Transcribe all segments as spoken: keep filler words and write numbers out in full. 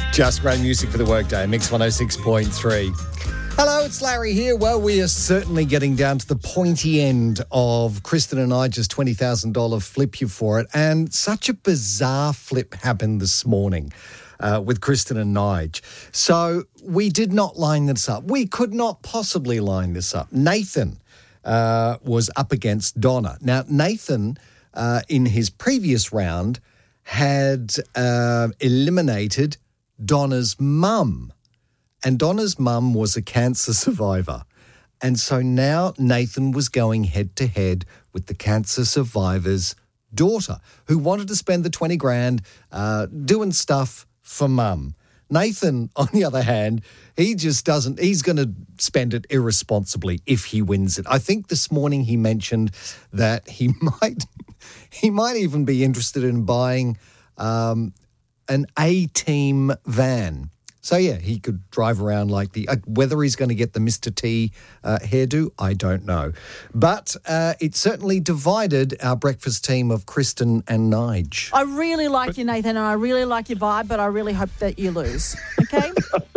Just great music for the workday. Mix one oh six point three. Hello, it's Larry here. Well, we are certainly getting down to the pointy end of Kristen and I just twenty thousand dollars flip you for it. And such a bizarre flip happened this morning uh, with Kristen and Nige. So we did not line this up. We could not possibly line this up. Nathan uh, was up against Donna. Now, Nathan, uh, in his previous round, had uh, eliminated Donna's mum. And Donna's mum was a cancer survivor. And so now Nathan was going head-to-head with the cancer survivor's daughter, who wanted to spend the twenty grand uh, doing stuff for mum. Nathan, on the other hand, he just doesn't, he's going to spend it irresponsibly if he wins it. I think this morning he mentioned that he might, he might even be interested in buying um, an A-team van. So, yeah, he could drive around like the... Uh, whether he's going to get the Mister T uh, hairdo, I don't know. But uh, it certainly divided our breakfast team of Kristen and Nige. I really like but, you, Nathan, and I really like your vibe, but I really hope that you lose. Okay?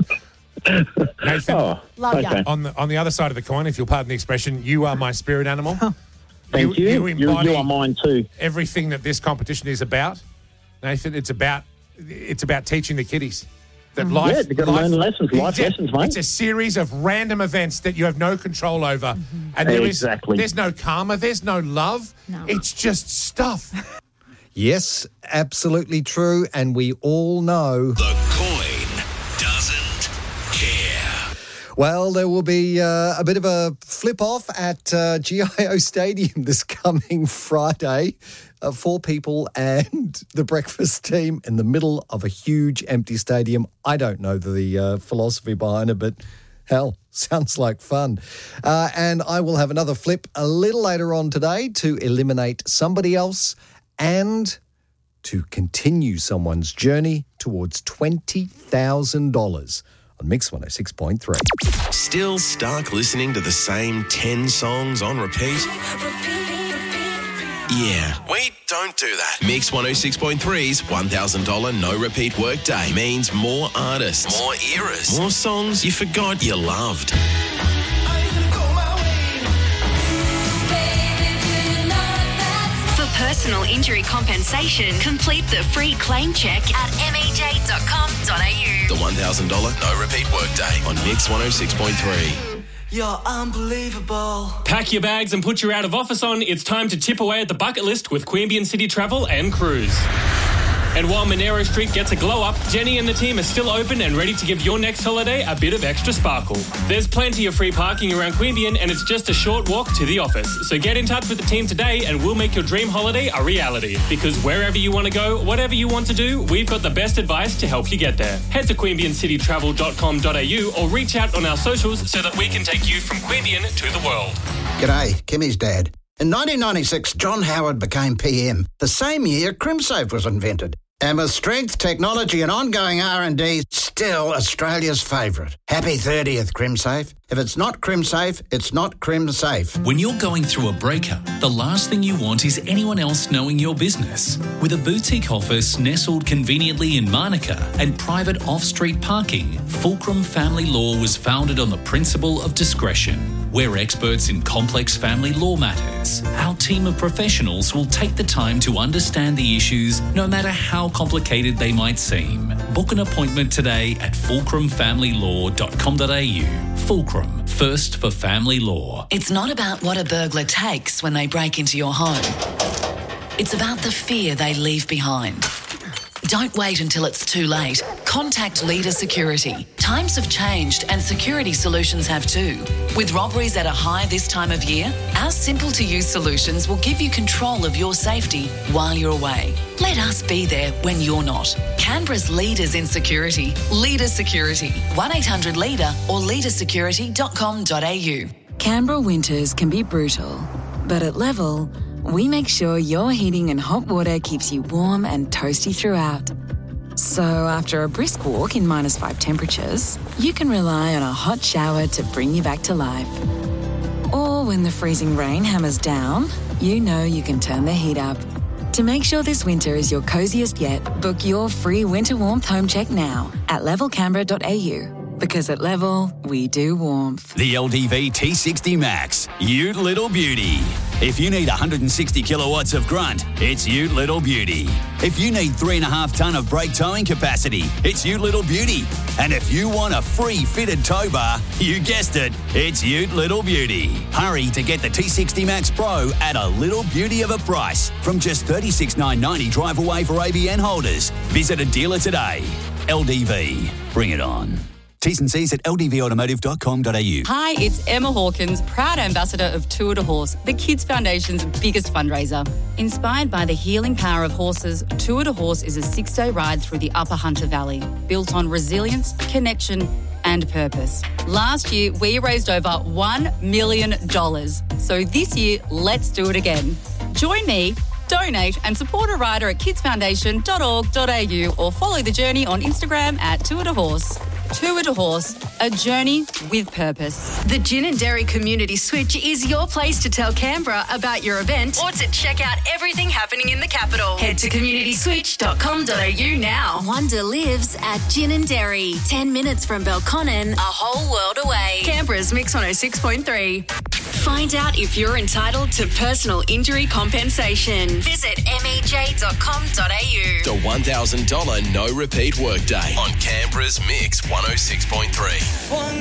Nathan, oh, love okay. you. On the, on the other side of the coin, if you'll pardon the expression, you are my spirit animal. Thank you. You, you, embody you, you are mine too. Everything that this competition is about, Nathan, it's about, it's about teaching the kiddies. That mm-hmm. life, yeah, you've got to life, learn lessons, life yeah, lessons, mate. It's a series of random events that you have no control over. Mm-hmm. And there exactly. is, there's no karma, there's no love. No. It's just stuff. Yes, absolutely true. And we all know... The coin doesn't care. Well, there will be uh, a bit of a flip-off at uh, G I O Stadium this coming Friday. Uh, four people and the breakfast team in the middle of a huge empty stadium. I don't know the uh, philosophy behind it, but hell, sounds like fun. Uh, and I will have another flip a little later on today to eliminate somebody else and to continue someone's journey towards twenty thousand dollars on Mix one oh six point three. Still stuck listening to the same ten songs on repeat? Yeah, we don't do that. Mix one oh six point three's one thousand dollars no repeat workday means more artists, more eras, more songs you forgot you loved. For personal injury compensation, complete the free claim check at m e j dot com dot a u. The one thousand dollars no repeat workday on Mix one oh six point three. You're unbelievable. Pack your bags and put your out of office on. It's time to tip away at the bucket list with Queanbeyan City Travel and Cruise. And while Monero Street gets a glow up, Jenny and the team are still open and ready to give your next holiday a bit of extra sparkle. There's plenty of free parking around Queanbeyan and it's just a short walk to the office. So get in touch with the team today and we'll make your dream holiday a reality. Because wherever you want to go, whatever you want to do, we've got the best advice to help you get there. Head to queanbeyan city travel dot com dot a u or reach out on our socials so that we can take you from Queanbeyan to the world. G'day, Kimmy's dad. In nineteen ninety-six, John Howard became P M. The same year, CrimSafe was invented. And with strength, technology and ongoing R and D, still Australia's favourite. Happy thirtieth, CrimSafe. If it's not CrimSafe, it's not CrimSafe. When you're going through a breakup, the last thing you want is anyone else knowing your business. With a boutique office nestled conveniently in Manuka and private off-street parking, Fulcrum Family Law was founded on the principle of discretion. We're experts in complex family law matters. Our team of professionals will take the time to understand the issues, no matter how complicated they might seem. Book an appointment today at fulcrum family law dot com dot a u. Fulcrum, first for family law. It's not about what a burglar takes when they break into your home. It's about the fear they leave behind. Don't wait until it's too late. Contact Leader Security. Times have changed and security solutions have too. With robberies at a high this time of year, our simple-to-use solutions will give you control of your safety while you're away. Let us be there when you're not. Canberra's leaders in security. Leader Security. one eight hundred leader or leader security dot com dot a u. Canberra winters can be brutal, but at Level, we make sure your heating and hot water keeps you warm and toasty throughout. So after a brisk walk in minus five temperatures, you can rely on a hot shower to bring you back to life. Or when the freezing rain hammers down, you know you can turn the heat up. To make sure this winter is your coziest yet, book your free winter warmth home check now at level canberra dot a u. Because at Level, we do warmth. The L D V T sixty Max, Ute Little Beauty. If you need one hundred sixty kilowatts of grunt, it's Ute Little Beauty. If you need three and a half tonne of brake towing capacity, it's Ute Little Beauty. And if you want a free fitted tow bar, you guessed it, it's Ute Little Beauty. Hurry to get the T sixty Max Pro at a little beauty of a price from just thirty-six thousand nine hundred ninety drive away for A B N holders. Visit a dealer today. L D V, bring it on. T's and C's at l d v automotive dot com dot a u. Hi, it's Emma Hawkins, proud ambassador of Tour de Horse, the Kids Foundation's biggest fundraiser. Inspired by the healing power of horses, Tour de Horse is a six-day ride through the Upper Hunter Valley, built on resilience, connection, and purpose. Last year, we raised over one million dollars. So this year, let's do it again. Join me, donate and support a rider at kids foundation dot org dot a u or follow the journey on Instagram at Tour de Horse. Tour de Horse, a journey with purpose. The Gin and Dairy Community Switch is your place to tell Canberra about your event or to check out everything happening in the capital. Head to community switch dot com dot a u now. Wonder lives at Gin and Dairy. Ten minutes from Belconnen, a whole world away. Canberra's Mix one oh six point three. Find out if you're entitled to personal injury compensation. Visit m e j dot com dot a u. The one thousand dollars no repeat workday on Canberra's Mix one oh six point three.